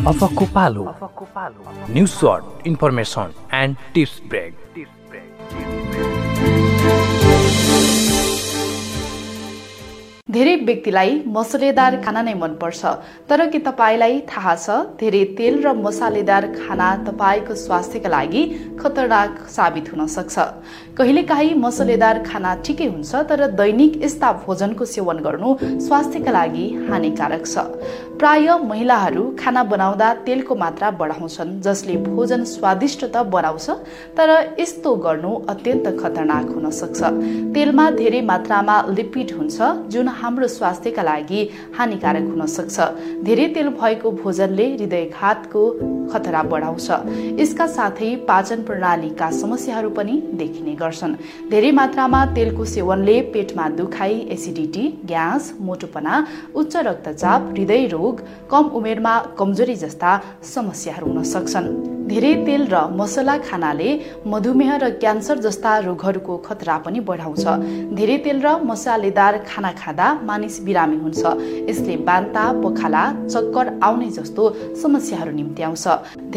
अफकको पालो news short information and tips brake. धेरै व्यक्तिलाई मसलेदार खाना नै मन पर्छ, तर के तपाईलाई थाहा छ धेरै तेल र मसालेदार खाना तपाईको स्वास्थ्यका लागि खतरनाक साबित हुन सक्छ। कहिलेकाहीँ मसलेदार खाना ठिकै हुन्छ, तर दैनिक यस्ता भोजनको सेवन गर्नु स्वास्थ्यका लागि हानिकारक छ। प्राय महिलाहरू खाना बनाउँदा तेलको मात्रा बढाउँछन्, जसले भोजन स्वादिष्ट त बनाउँछ, तर यस्तो गर्नु अत्यन्त खतरनाक हुन सक्छ। तेलमा धेरै मात्रामा लिपिड हुन्छ, जुन हाम्रो स्वास्थ्यका लागि हानिकारक हुन सक्छ। धेरै तेल भएको भोजनले हृदयघातको खतरा बढाउँछ। यसका साथै पाचन प्रणालीका समस्याहरू पनि देखिने गर्छन्। धेरै मात्रामा तेलको सेवनले पेटमा दुखाइ, एसिडिटी, ग्यास, मोटोपना, उच्च रक्तचाप, हृदय रोग, कम उमेरमा कमजोरी जस्ता समस्याहरू हुन सक्छन्। धेरै तेल र मसला खानाले मधुमेह र क्यान्सर जस्ता रोगहरूको खतरा पनि बढाउँछ। धेरै तेल र मसालेदार खाना खाँदा मानिस बिरामी हुन्छ। यसले बान्ता, पखाला, चक्कर आउने जस्तो समस्याहरू निम्त्याउँछ।